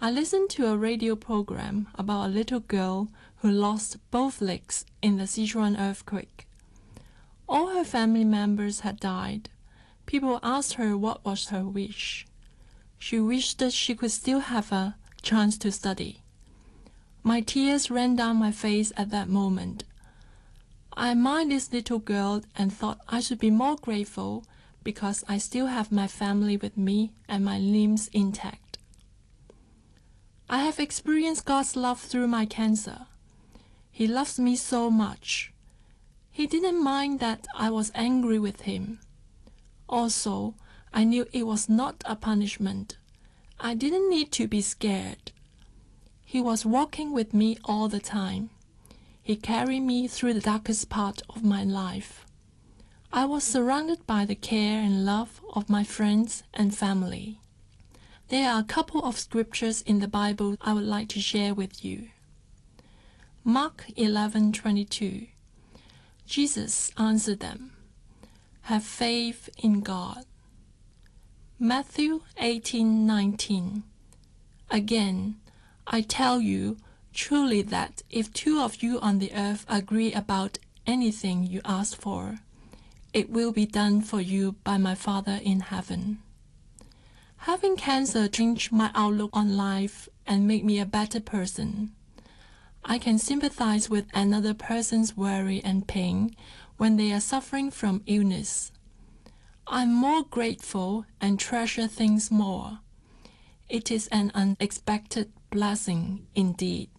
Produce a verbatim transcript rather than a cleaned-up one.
I listened to a radio program about a little girl who lost both legs in the Sichuan earthquake. All her family members had died. People asked her what was her wish. She wished that she could still have a chance to study. My tears ran down my face at that moment. I admired this little girl and thought I should be more grateful because I still have my family with me and my limbs intact. I have experienced God's love through my cancer. He loves me so much. He didn't mind that I was angry with him. Also, I knew it was not a punishment. I didn't need to be scared. He was walking with me all the time. He carried me through the darkest part of my life. I was surrounded by the care and love of my friends and family. There are a couple of scriptures in the Bible I would like to share with you. Mark eleven twenty-two. Jesus answered them, "Have faith in God." Matthew eighteen nineteen. Again, I tell you truly that if two of you on the earth agree about anything you ask for, it will be done for you by my Father in heaven. Having cancer changed my outlook on life and made me a better person. I can sympathize with another person's worry and pain when they are suffering from illness. I'm more grateful and treasure things more. It is an unexpected blessing indeed.